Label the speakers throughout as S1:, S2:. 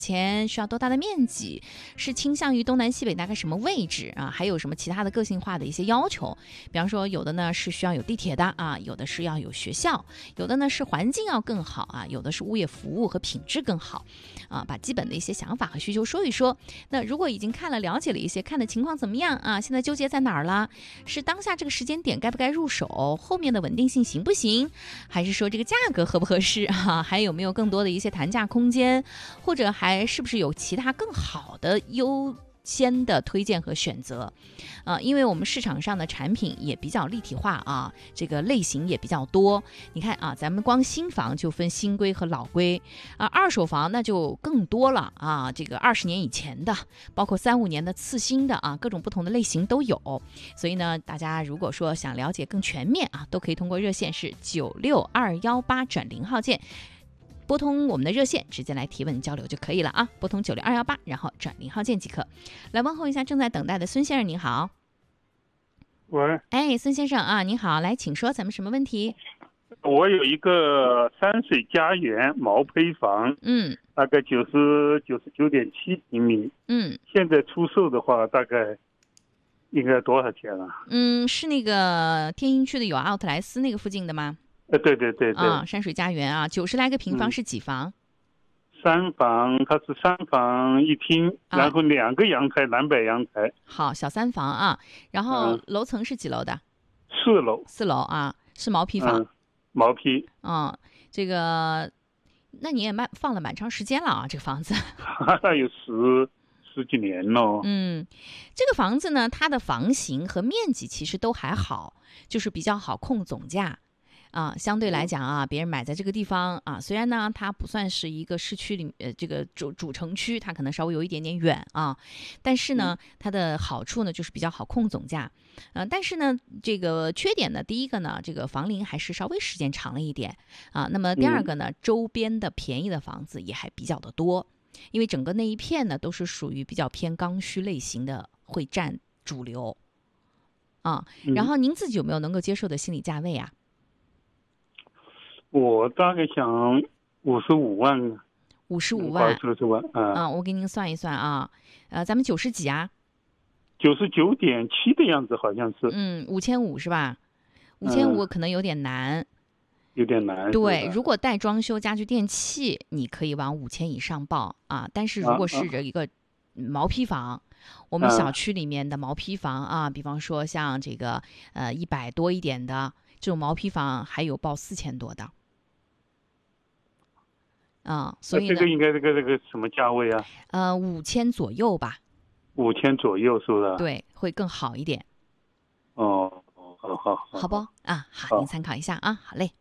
S1: 钱需要多大的面积，是倾向于东南西北大概什么位置啊？还有什么其他的个性化的一些要求？比方说，有的呢是需要有地铁的啊，有的是要有学校，有的呢是环境要更好啊，有的是物业服务和品质更好啊。把基本的一些想法和需求说一说。那如果已经看了了解了一些，看的情况怎么样啊？现在纠结在哪儿了？是当下这个时间点该不该入手？后面的稳定性行不行？还是说这个价格合不合适啊？还有没有更多的一些谈价空间？或者还是不是有其他更好的优先的推荐和选择？因为我们市场上的产品也比较立体化啊，这个类型也比较多。你看啊，咱们光新房就分新规和老规啊，二手房那就更多了啊，这个20年以前的，包括3、5年的次新的啊，各种不同的类型都有。所以呢，大家如果说想了解更全面啊，都可以通过热线是96218转0号键。拨通我们的热线，直接来提问交流就可以了啊！拨通96218，然后转0号键即可。来问候一下正在等待的孙先生，您好。
S2: 喂，
S1: 哎，孙先生啊，您好，来，请说，咱们什么问题？
S2: 我有一个山水家园毛坯房，大概99.7平米，现在出售的话，大概应该多少钱啊？
S1: 是那个天兴区的有奥特莱斯那个附近的吗？
S2: 对
S1: 啊，山水家园啊，90来个平方是几房
S2: ？3房，它是3房1厅，然后2个阳台，南北阳台。
S1: 好，小3房啊，然后楼层是几楼的
S2: ？4楼。
S1: 4楼啊，是毛坯房。
S2: 毛坯。
S1: 这个，那你也放了蛮长时间了啊，这个房子。
S2: 有十几年了。
S1: 这个房子呢，它的房型和面积其实都还好，就是比较好控总价。相对来讲啊，别人买在这个地方啊，虽然呢它不算是一个市区里这个主城区，它可能稍微有一点点远啊，但是呢它的好处呢就是比较好控总价。但是呢这个缺点呢，第一个呢这个房龄还是稍微时间长了一点啊，那么第二个呢周边的便宜的房子也还比较的多，因为整个那一片呢都是属于比较偏刚需类型的，会占主流啊。然后您自己有没有能够接受的心理价位啊？
S2: 我大概想55万。
S1: 55万
S2: ，60万。
S1: 我给您算一算啊，咱们90几啊
S2: ？99.7的样子，好像是。
S1: 5500是吧？5500可能有点难。
S2: 有点难。
S1: 对，如果带装修家具电器，你可以往5000以上报啊。但是如果是一个毛坯房，我们小区里面的毛坯房啊，比方说像这个100多一点的这种毛坯房，还有报4000多的。所以呢，
S2: 这个应该这个什么价位啊
S1: ？5000左右吧。
S2: 5000左右是不是？
S1: 对，会更好一点。
S2: 好
S1: 不啊？好，您参考一下啊。好嘞，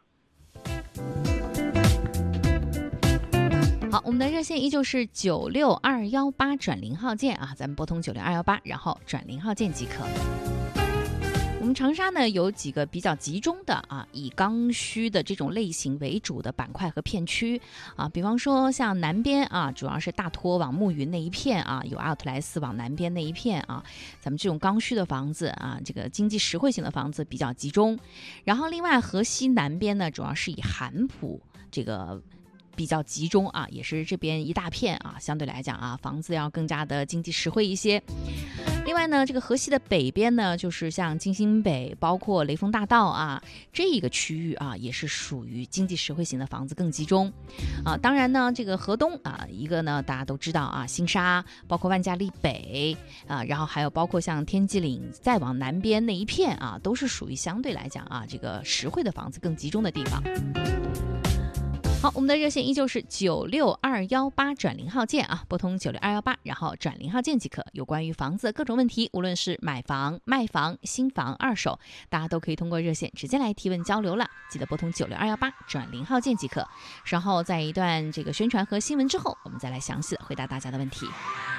S1: 好，我们的热线依旧是96218转0号键啊，咱们拨通96218，然后转0号键即可。我们长沙呢有几个比较集中的以刚需的这种类型为主的板块和片区比方说像南边主要是大托往暮云那一片有奥特莱斯往南边那一片咱们这种刚需的房子这个经济实惠型的房子比较集中。然后另外河西南边呢，主要是以韩普这个比较集中也是这边一大片相对来讲房子要更加的经济实惠一些。另外呢，这个河西的北边呢，就是像京新北，包括雷锋大道这一个区域也是属于经济实惠型的房子更集中当然呢，这个河东一个呢大家都知道新沙，包括万家丽北然后还有包括像天际岭再往南边那一片都是属于相对来讲这个实惠的房子更集中的地方。好，我们的热线依旧是96218转0号键拨通96218，然后转0号键即可。有关于房子的各种问题，无论是买房、卖房、新房、二手，大家都可以通过热线直接来提问交流了。记得拨通96218转0号键即可。稍后在一段这个宣传和新闻之后，我们再来详细的回答大家的问题。